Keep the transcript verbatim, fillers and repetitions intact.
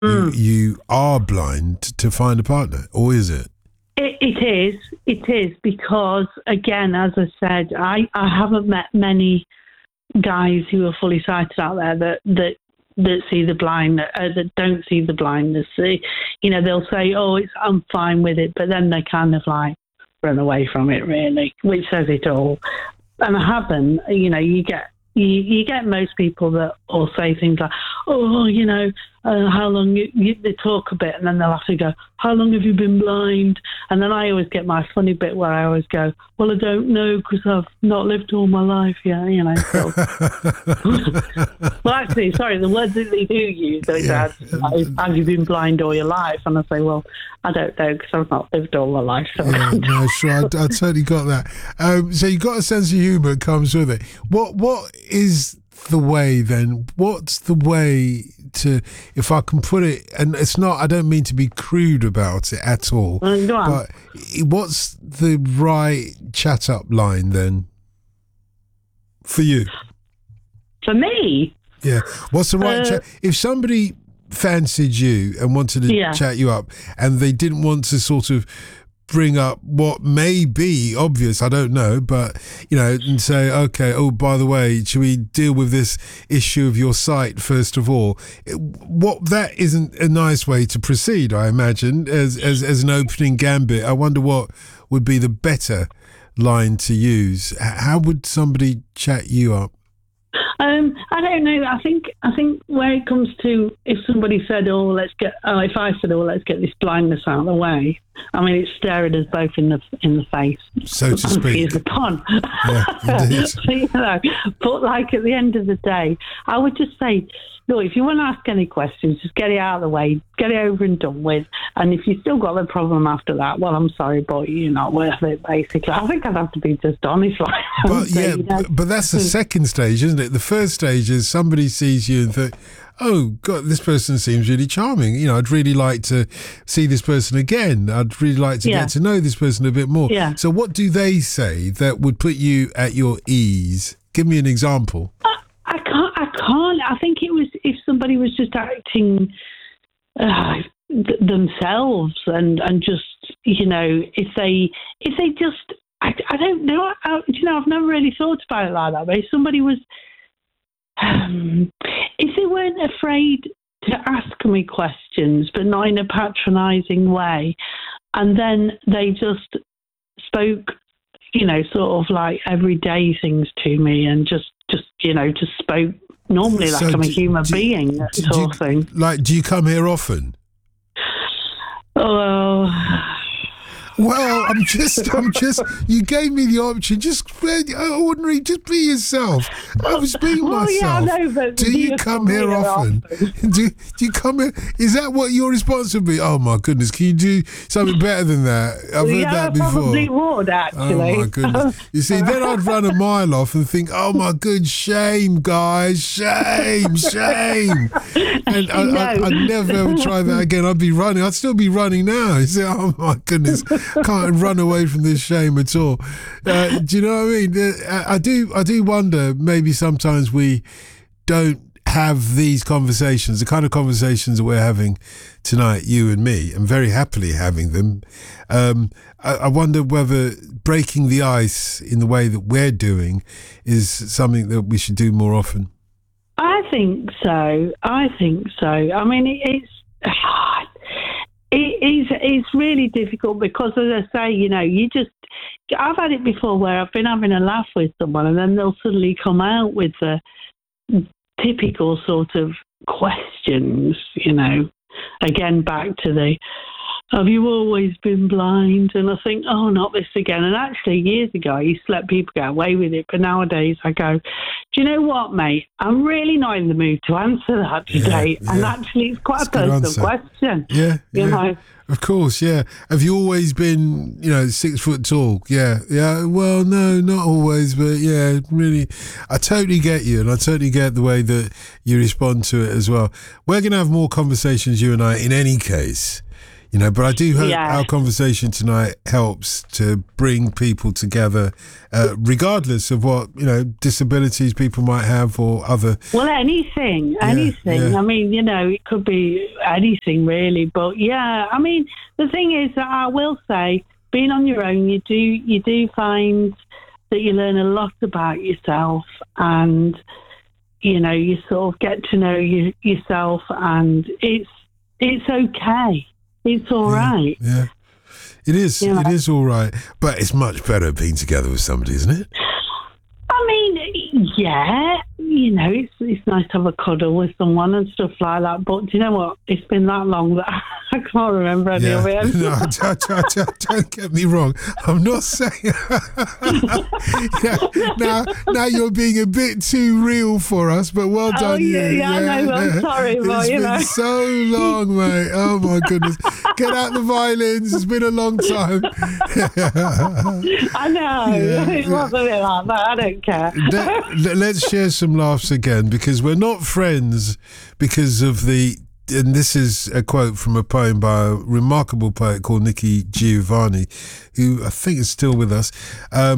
you Mm. you are blind to find a partner, or is it? It, it is. It is because, again, as I said, I, I haven't met many guys who are fully sighted out there that that, that see the blind, uh, that don't see the blindness. They, you know, they'll say, "Oh, it's I'm fine with it," but then they kind of like run away from it, really, which says it all. And I haven't. You know, you get. You, you get most people that will say things like, "Oh, you know, uh, how long?" You, you, they talk a bit, and then they'll have to go, "How long have you been blind?" And then I always get my funny bit where I always go, "Well, I don't know because I've not lived all my life yet." You know. So. Well, actually, sorry, the words that they do use is, Yeah. like, "Have you been blind all your life?" And I say, "Well, I don't know because I've not lived all my life." So Yeah, no, sure, I, I totally got that. Um, so you got a sense of humour that comes with it. What what is the way then? What's the way to, if I can put it, and it's not, I don't mean to be crude about it at all, Mm, go on. but what's the right chat up line then for you? For me, Yeah, what's the right Uh, chat? If somebody fancied you and wanted to Yeah. chat you up, and they didn't want to sort of bring up what may be obvious, I don't know, but, you know, and say, okay, oh, by the way, should we deal with this issue of your sight first of all? It- What that isn't a nice way to proceed, I imagine, as, as, as an opening gambit. I wonder what would be the better line to use. H- How would somebody chat you up? Um, I don't know. I think I think where it comes to, if somebody said, "Oh, let's get," oh, if I said, "Oh, let's get this blindness out of the way," I mean, it's staring us both in the in the face, So to speak. Excuse the pun. Yeah, indeed. So, you know, but like at the end of the day, I would just say, look, if you want to ask any questions, just get it out of the way, get it over and done with. And if you still got the problem after that, well, I'm sorry, but you're not worth it, basically. I think I'd have to be just honest. Like, But so, yeah, you know. but, but that's the second stage, isn't it? The first stage is somebody sees you and think, oh, God, this person seems really charming. You know, I'd really like to see this person again. I'd really like to Yeah. get to know this person a bit more. Yeah. So what do they say that would put you at your ease? Give me an example. I can't. I can't. I think it was if somebody was just acting uh, th- themselves and and just, you know, if they if they just I, I don't know. I, you know, I've never really thought about it like that. But if somebody was, um, if they weren't afraid to ask me questions, but not in a patronising way, and then they just spoke, you know, sort of like everyday things to me, and just, just you know, just spoke normally like So I'm a do- human do- being, do- do sort you- of thing. Like, do you come here often? Oh, Well, I'm just, I'm just, you gave me the option. Just uh, ordinary, just be yourself. I was being well, yeah, I myself. know, but do you come here often? do, do you come here? Is that what your response would be? Oh my goodness, can you do something better than that? I've heard Yeah, that I before. probably would, actually. Oh my goodness. You see, then I'd run a mile off and think, oh my good, shame, guys, shame, shame. And I, I, No. I'd never ever try that again. I'd be running. I'd still be running now. You see, oh my goodness, can't run away from this shame at all. Uh, do you know what I mean? Uh, I do, I do wonder, maybe sometimes we don't have these conversations, the kind of conversations that we're having tonight, you and me, and very happily having them. Um, I, I wonder whether breaking the ice in the way that we're doing is something that we should do more often. I think so. I think so. I mean, it, it's it is it's really difficult because, as I say, you know, you just I've had it before where I've been having a laugh with someone, and then they'll suddenly come out with the typical sort of questions, you know. Again, back to the, have you always been blind? And I think, oh, not this again. And actually, years ago, I used to let people get away with it. But nowadays, I go, do you know what, mate? I'm really not in the mood to answer that today. Yeah, yeah. And actually, it's quite That's a a good personal answer. question. Yeah, You yeah. know? Of course, yeah. Have you always been, you know, six foot tall? Yeah, yeah. Well, no, not always, but yeah, really. I totally get you, and I totally get the way that you respond to it as well. We're going to have more conversations, you and I, in any case. You know, but I do hope Yeah. our conversation tonight helps to bring people together, uh, regardless of what, you know, disabilities people might have or other. Well, anything, anything. yeah. I mean, you know, it could be anything really. But yeah, I mean, the thing is that I will say, being on your own, you do you do find that you learn a lot about yourself, and you know, you sort of get to know you, yourself, and it's it's okay. It's all yeah, right. Yeah, it is. You know? It is all right. But it's much better being together with somebody, isn't it? I mean, yeah, you know, it's it's nice to have a cuddle with someone and stuff like that. But do you know what? It's been that long that I can't remember any Yeah. of it. No, don't, don't, don't, don't get me wrong. I'm not saying. yeah. Now, now you're being a bit too real for us, but well done, Oh, yeah, you. yeah, I know, I'm sorry, It's but, you been know. so long, mate. Oh my goodness. Get out the violins. It's been a long time. I know. Yeah, It wasn't it like that. I don't care. Let, let- let's share some laughs again, because we're not friends because of the. And this is a quote from a poem by a remarkable poet called Nikki Giovanni, who I think is still with us. Um,